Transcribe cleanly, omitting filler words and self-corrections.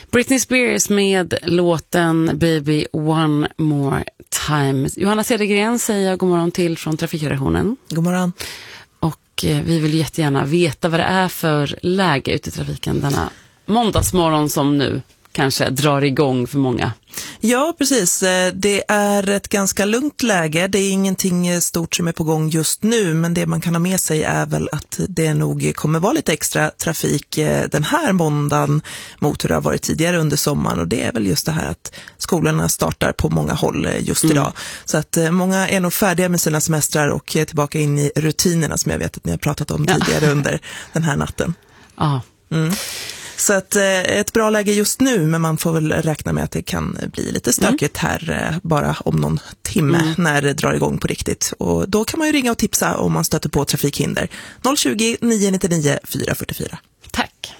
Britney Spears med låten Baby One More Time. Johanna Cedergren säger god morgon till från Trafikredaktionen. God morgon. Och vi vill jättegärna veta vad det är för läge ute i trafiken denna måndagsmorgon som nu kanske drar igång för många. Ja, precis. Det är ett ganska lugnt läge. Det är ingenting stort som är på gång just nu, men det man kan ha med sig är väl att det nog kommer vara lite extra trafik den här måndagen mot hur det har varit tidigare under sommaren, och det är väl just det här att skolorna startar på många håll just idag. Så att många är nog färdiga med sina semestrar och tillbaka in i rutinerna som jag vet att ni har pratat om tidigare under den här natten. Ja. Så att ett bra läge just nu, men man får väl räkna med att det kan bli lite stökigt här bara om någon timme när det drar igång på riktigt. Och då kan man ju ringa och tipsa om man stöter på trafikhinder. 020 999 444. Tack.